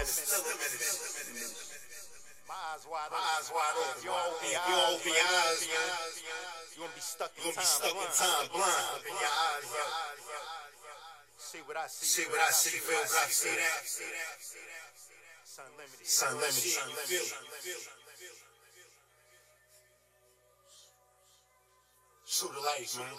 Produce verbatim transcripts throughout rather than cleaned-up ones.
My eyes wide open. My eyes wide open. If you open your eyes, you open your eyes, you gonna be stuck in time. Stuck in time, blind. Open your eyes, see what I see. See what I see. Feel what I see. That. Sun limited. Sun limited. Sun limited. Shoot the lights, man.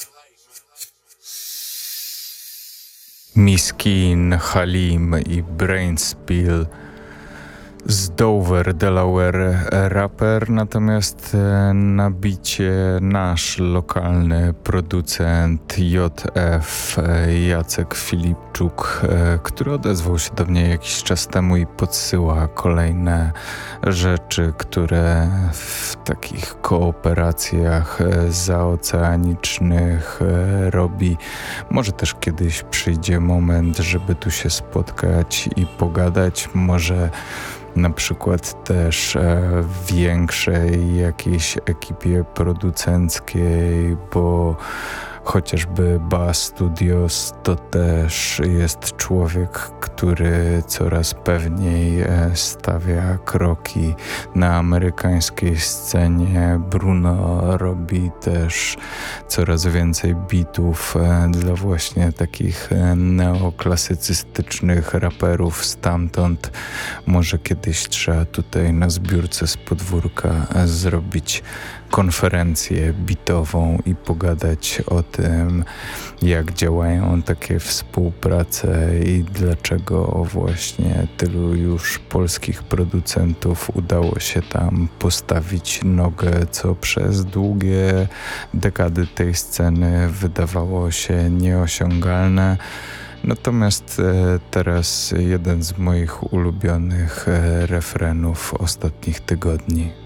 Miskin, Halim i Brainspill z Dover, Delaware, raper, natomiast na bicie nasz lokalny producent J F Jacek Filipczuk, który odezwał się do mnie jakiś czas temu i podsyła kolejne rzeczy, które w takich kooperacjach zaoceanicznych robi. Może też kiedyś przyjdzie moment, żeby tu się spotkać i pogadać, może na przykład też w większej jakiejś ekipie producenckiej, bo chociażby Bass Studios to też jest człowiek, który coraz pewniej stawia kroki na amerykańskiej scenie. Bruno robi też coraz więcej bitów dla właśnie takich neoklasycystycznych raperów stamtąd. Może kiedyś trzeba tutaj na zbiórce z podwórka zrobić konferencję bitową i pogadać o tym, jak działają takie współprace i dlaczego właśnie tylu już polskich producentów udało się tam postawić nogę, co przez długie dekady tej sceny wydawało się nieosiągalne. Natomiast teraz jeden z moich ulubionych refrenów ostatnich tygodni.